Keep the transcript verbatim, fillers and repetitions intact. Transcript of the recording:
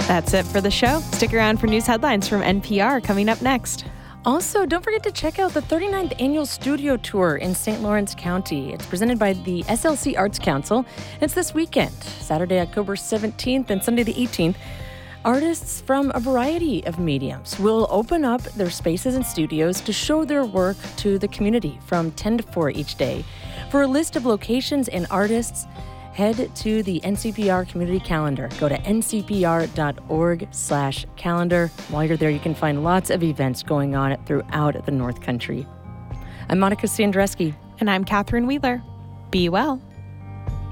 That's it for the show. Stick around for news headlines from N P R coming up next. Also, don't forget to check out the thirty-ninth Annual Studio Tour in Saint Lawrence County. It's presented by the S L C Arts Council. It's this weekend, Saturday, October seventeenth and Sunday the eighteenth. Artists from a variety of mediums will open up their spaces and studios to show their work to the community from ten to four each day. For a list of locations and artists, head to the N C P R community calendar. Go to n c p r dot org slash calendar. While you're there, you can find lots of events going on throughout the North Country. I'm Monica Sandreski. And I'm Catherine Wheeler. Be well.